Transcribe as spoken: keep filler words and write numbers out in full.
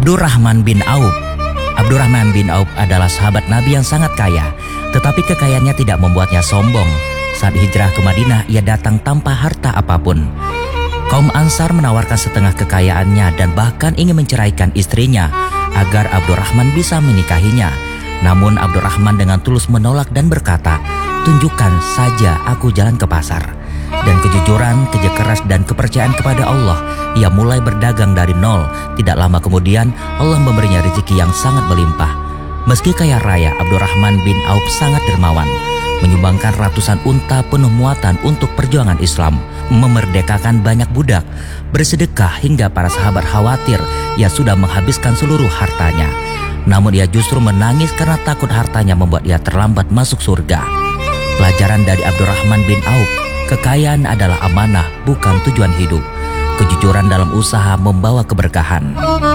Abdurrahman bin Auf. Abdurrahman bin Auf adalah sahabat Nabi yang sangat kaya, tetapi kekayaannya tidak membuatnya sombong. Saat hijrah ke Madinah, ia datang tanpa harta apapun. Kaum Ansar menawarkan setengah kekayaannya dan bahkan ingin menceraikan istrinya agar Abdurrahman bisa menikahinya. Namun Abdurrahman dengan tulus menolak dan berkata, "Tunjukkan saja aku jalan ke pasar." Dan kejujuran, kerja keras dan kepercayaan kepada Allah, ia mulai berdagang dari nol. Tidak lama kemudian Allah memberinya rezeki yang sangat melimpah. Meski kaya raya, Abdurrahman bin Auf sangat dermawan, menyumbangkan ratusan unta penuh muatan untuk perjuangan Islam, memerdekakan banyak budak, bersedekah hingga para sahabat khawatir ia sudah menghabiskan seluruh hartanya. Namun ia justru menangis karena takut hartanya membuat ia terlambat masuk surga. Pelajaran dari Abdurrahman bin Auf: kekayaan adalah amanah, bukan tujuan hidup. Kejujuran dalam usaha membawa keberkahan.